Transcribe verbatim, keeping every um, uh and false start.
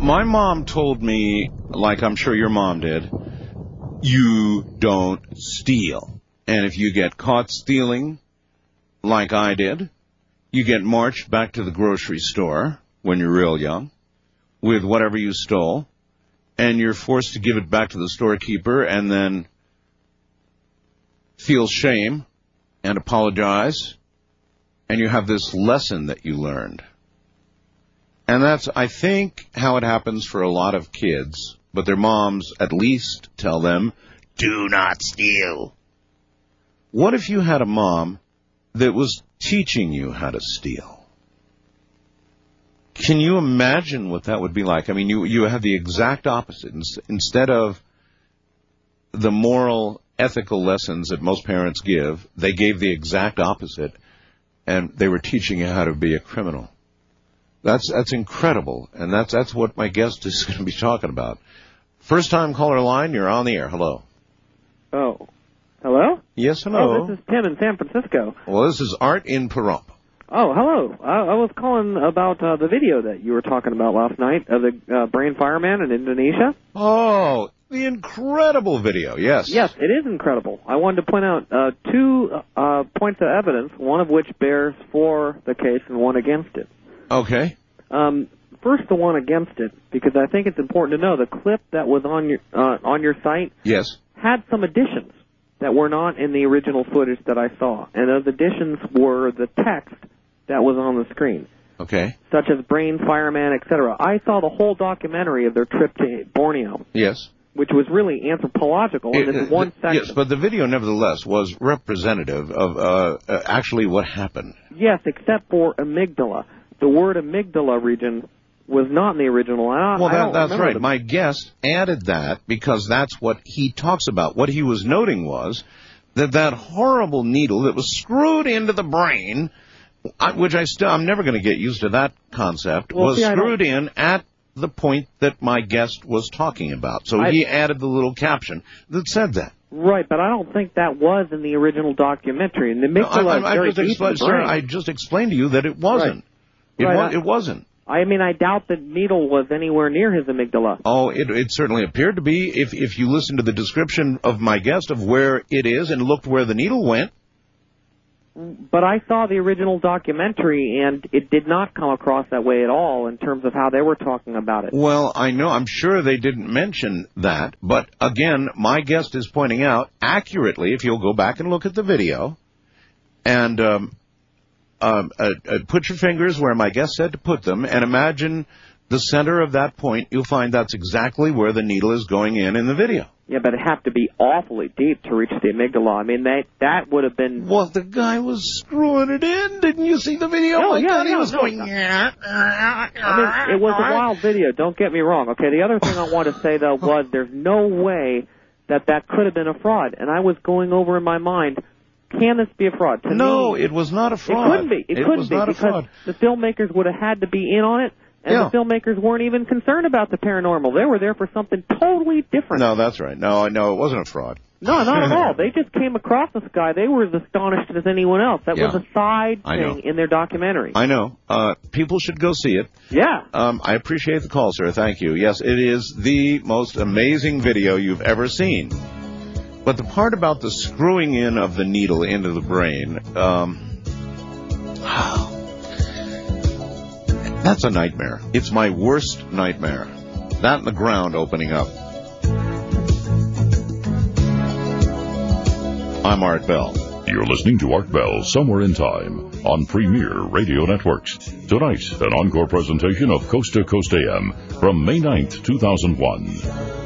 My mom told me, like I'm sure your mom did, you don't steal. And if you get caught stealing, like I did, you get marched back to the grocery store when you're real young with whatever you stole, and you're forced to give it back to the storekeeper and then feel shame and apologize, and you have this lesson that you learned. And that's, I think, how it happens for a lot of kids, but their moms at least tell them, do not steal. What if you had a mom that was teaching you how to steal? Can you imagine what that would be like? I mean, you, you have the exact opposite. Instead of the moral, ethical lessons that most parents give, they gave the exact opposite, and they were teaching you how to be a criminal. That's that's incredible, and that's that's what my guest is going to be talking about. First time caller line, you're on the air. Hello. Oh. Hello? Yes, hello. Oh, this is Tim in San Francisco. Well, this is Art in Pahrump. Oh, hello. I, I was calling about uh, the video that you were talking about last night of the uh, brain fireman in Indonesia. Oh, the incredible video, yes. Yes, it is incredible. I wanted to point out uh, two uh, points of evidence, one of which bears for the case and one against it. Okay. Um, first, the one against it, because I think it's important to know the clip that was on your uh, on your site yes. had some additions that were not in the original footage that I saw. And those additions were the text that was on the screen. Okay. Such as Brain, Fireman, et cetera. I saw the whole documentary of their trip to Borneo. Yes. Which was really anthropological in this one section. Yes, but the video, nevertheless, was representative of uh, uh, actually what happened. Yes, except for amygdala. The word amygdala region was not in the original. I, well, I that, don't that's right. them. My guest added that because that's what he talks about. What he was noting was that that horrible needle that was screwed into the brain, which I still, I'm never going to get used to that concept, well, was see, screwed in at the point that my guest was talking about. So I, he added the little caption that said that. Right, but I don't think that was in the original documentary. And the amygdala no, I, I, is very I just deep in the sir, brain. I just explained to you that it wasn't. Right. It, right, was, I, it wasn't. I mean, I doubt the needle was anywhere near his amygdala. Oh, it, it certainly appeared to be. If if you listen to the description of my guest of where it is and looked where the needle went. But I saw the original documentary, and it did not come across that way at all in terms of how they were talking about it. Well, I know. I'm sure they didn't mention that. But, again, my guest is pointing out accurately, if you'll go back and look at the video, and um, um, uh, uh, put your fingers where my guest said to put them, and imagine the center of that point. You'll find that's exactly where the needle is going in in the video. Yeah, but it'd have to be awfully deep to reach the amygdala. I mean, that that would have been... Well, the guy was screwing it in. Didn't you see the video? Oh, my yeah, God, yeah, he was no, going... no. I mean, it was a wild video. Don't get me wrong. Okay, the other thing I want to say, though, was there's no way that that could have been a fraud. And I was going over in my mind, can this be a fraud? To no, me, it was not a fraud. It couldn't be. It, it couldn't was be not because a fraud. The filmmakers would have had to be in on it. And yeah. the filmmakers weren't even concerned about the paranormal. They were there for something totally different. No, that's right. No, no, it wasn't a fraud. No, not at all. They just came across this guy. They were as astonished as anyone else. That yeah. was a side I thing know. in their documentary. I know. Uh, people should go see it. Yeah. Um, I appreciate the call, sir. Thank you. Yes, it is the most amazing video you've ever seen. But the part about the screwing in of the needle into the brain, um, that's a nightmare. It's my worst nightmare. That and the ground opening up. I'm Art Bell. You're listening to Art Bell, Somewhere in Time, on Premier Radio Networks. Tonight, an encore presentation of Coast to Coast A M from May ninth, two thousand one.